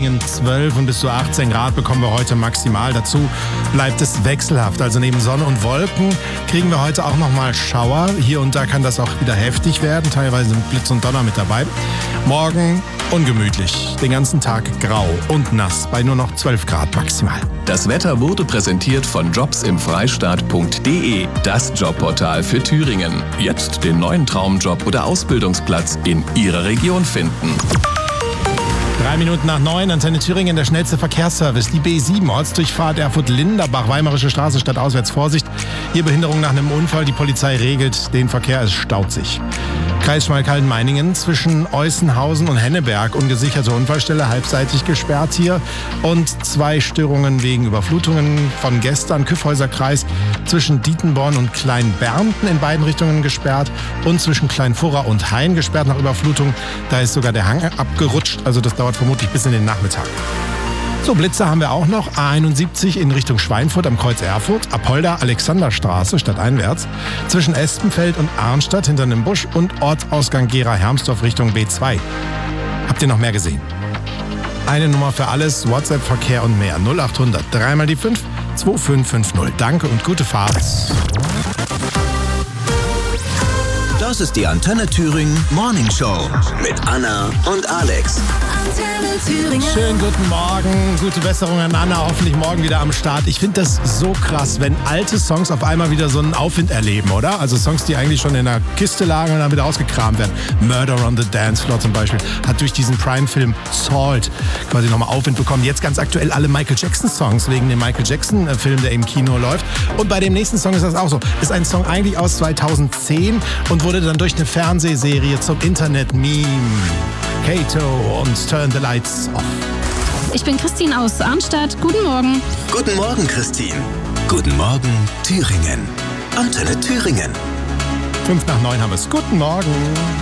Thüringen 12 und bis zu 18 Grad bekommen wir heute maximal. Dazu bleibt es wechselhaft. Also neben Sonne und Wolken kriegen wir heute auch nochmal Schauer. Hier und da kann das auch wieder heftig werden, teilweise mit Blitz und Donner mit dabei. Morgen ungemütlich, den ganzen Tag grau und nass, bei nur noch 12 Grad maximal. Das Wetter wurde präsentiert von jobsimfreistaat.de, das Jobportal für Thüringen. Jetzt den neuen Traumjob oder Ausbildungsplatz in Ihrer Region finden. 3 Minuten nach 9, Antenne Thüringen, der schnellste Verkehrsservice. Die B7, Ortsdurchfahrt Erfurt-Linderbach, Weimarische Straße, stadtauswärts Vorsicht. Hier Behinderung nach einem Unfall. Die Polizei regelt den Verkehr, es staut sich. Kreis Schmalkalden-Meiningen zwischen Eußenhausen und Henneberg. Ungesicherte Unfallstelle, halbseitig gesperrt hier. Und 2 Störungen wegen Überflutungen von gestern. Kyffhäuser Kreis zwischen Dietenborn und Kleinbernten in beiden Richtungen gesperrt. Und zwischen Kleinfurra und Hain gesperrt nach Überflutung. Da ist sogar der Hang abgerutscht. Also das dauert vermutlich bis in den Nachmittag. So, Blitzer haben wir auch noch. A71 in Richtung Schweinfurt am Kreuz Erfurt. Apolda Alexanderstraße stadteinwärts. Zwischen Espenfeld und Arnstadt hinter einem Busch. Und Ortsausgang Gera-Hermsdorf Richtung B2. Habt ihr noch mehr gesehen? Eine Nummer für alles, WhatsApp, Verkehr und mehr. 0800 3 mal die 5 2550. Danke und gute Fahrt. Das ist die Antenne Thüringen Morning Show mit Anna und Alex. Antenne Thüringen. Schönen guten Morgen, gute Besserung an Anna, hoffentlich morgen wieder am Start. Ich finde das so krass, wenn alte Songs auf einmal wieder so einen Aufwind erleben, oder? Also Songs, die eigentlich schon in der Kiste lagen und dann wieder ausgekramt werden. Murder on the Dance Floor zum Beispiel hat durch diesen Prime-Film Salt quasi nochmal Aufwind bekommen. Jetzt ganz aktuell alle Michael Jackson-Songs wegen dem Michael Jackson-Film, der im Kino läuft. Und bei dem nächsten Song ist das auch so. Ist ein Song eigentlich aus 2010 und wurde dann durch eine Fernsehserie zum Internet-Meme. Kato und Turn the Lights Off. Ich bin Christine aus Arnstadt. Guten Morgen. Guten Morgen, Christine. Guten Morgen, Thüringen. Antenne Thüringen. 5 nach 9 haben wir es. Guten Morgen.